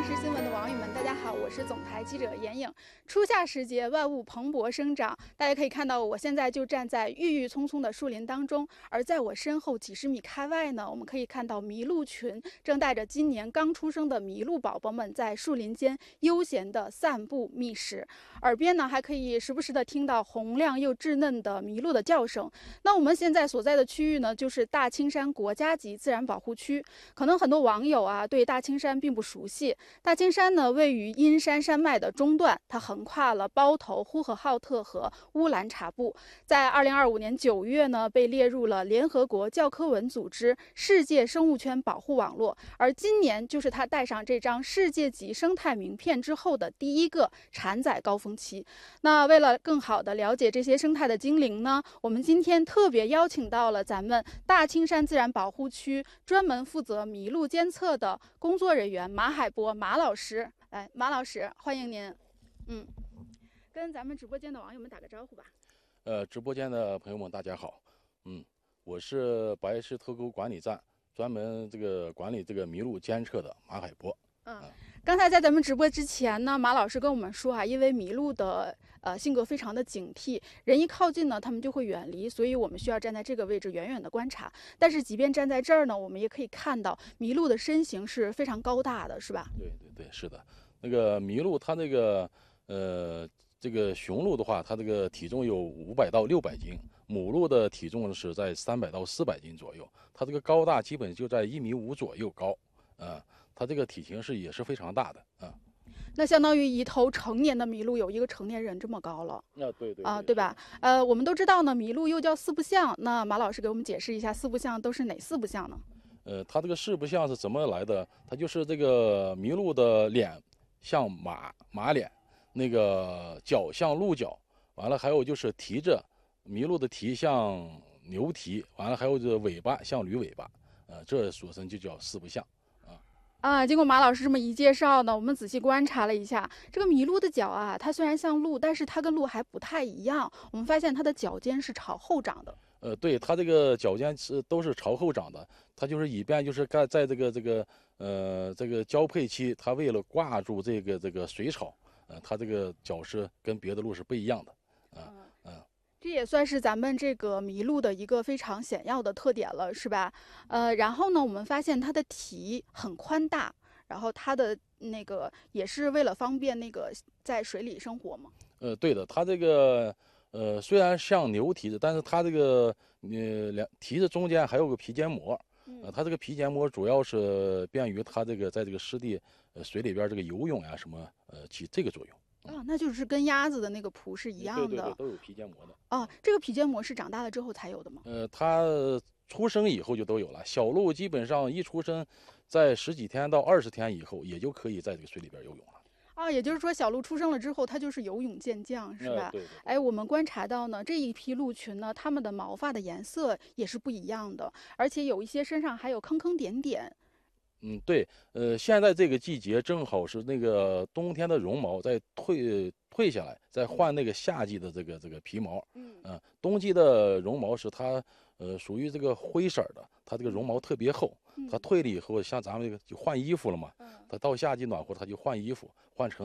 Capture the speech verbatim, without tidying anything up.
时新闻的网友们，大家好，我是总台记者严颖。初夏时节，万物蓬勃生长，大家可以看到，我现在就站在郁郁葱葱的树林当中，而在我身后几十米开外呢，我们可以看到麋鹿群正带着今年刚出生的麋鹿宝宝们在树林间悠闲地散步觅食，耳边呢还可以时不时地听到洪亮又稚嫩的麋鹿的叫声。那我们现在所在的区域呢，就是大青山国家级自然保护区。可能很多网友啊对大青山并不熟悉。大青山呢，位于阴山山脉的中段，它横跨了包头、呼和浩特和乌兰察布。在二零二五年九月呢，被列入了联合国教科文组织世界生物圈保护网络。而今年就是它带上这张世界级生态名片之后的第一个产崽高峰期。那为了更好的了解这些生态的精灵呢，我们今天特别邀请到了咱们大青山自然保护区专门负责麋鹿监测的工作人员马海波马老师。来，马老师，欢迎您。嗯，跟咱们直播间的网友们打个招呼吧。 呃，直播间的朋友们，大家好。嗯，我是白石头沟管理站专门这个管理这个麋鹿监测的马海波。 嗯，刚才在咱们直播之前呢，马老师跟我们说啊，因为麋鹿的呃性格非常的警惕，人一靠近呢，他们就会远离，所以我们需要站在这个位置远远的观察。但是即便站在这儿呢，我们也可以看到麋鹿的身形是非常高大的，是吧？ 对对对，是的。那个麋鹿它那个呃这个雄鹿的话，它这个体重有五百到六百斤，母鹿的体重是在三百到四百斤左右。它这个高大基本就在一米五左右高，啊、呃，它这个体型是也是非常大的啊。 那相当于一头成年的麋鹿有一个成年人这么高了。 啊，对对啊，对吧？呃，我们都知道呢，麋鹿又叫四不像。那马老师给我们解释一下，四不像都是哪四不像呢？ 呃，它这个四不像是怎么来的？它就是这个麋鹿的脸像马马脸，那个脚像鹿角，完了还有就是蹄子，麋鹿的蹄像牛蹄，完了还有这尾巴像驴尾巴，呃，这所生就叫四不像。 啊，经过马老师这么一介绍呢，我们仔细观察了一下这个麋鹿的脚啊，它虽然像鹿，但是它跟鹿还不太一样。我们发现它的脚尖是朝后长的。 呃，对，它这个脚尖是都是朝后长的，它就是以便就是在在这个这个呃这个交配期，它为了挂住这个这个水草，呃，它这个脚是跟别的鹿是不一样的，啊、呃、嗯。呃这也算是咱们这个麋鹿的一个非常显要的特点了，是吧？呃，然后呢，我们发现它的蹄很宽大，然后它的那个也是为了方便那个在水里生活嘛。 呃，对的，它这个呃虽然像牛蹄子，但是它这个呃两蹄子中间还有个皮筋膜，呃，它这个皮筋膜主要是便于它这个在这个湿地呃水里边这个游泳呀、啊、什么呃起这个作用。 啊，那就是跟鸭子的那个蹼是一样的。 对对对，都有皮筋膜的。 啊，这个皮筋膜是长大了之后才有的吗？ 呃，它出生以后就都有了。小鹿基本上一出生，在十几天到二十天以后，也就可以在这个水里边游泳了。 啊，也就是说，小鹿出生了之后，它就是游泳健将，是吧？ 呃、对, 对, 对。 哎，我们观察到呢，这一批鹿群呢，它们的毛发的颜色也是不一样的，而且有一些身上还有坑坑点点。 嗯，对，呃，现在这个季节正好是那个冬天的绒毛在退退下来，再换那个夏季的这个这个皮毛。嗯，呃，冬季的绒毛是它呃属于这个灰色的，它这个绒毛特别厚。它退了以后，像咱们这个就换衣服了嘛。它到夏季暖和，它就换衣服，换成。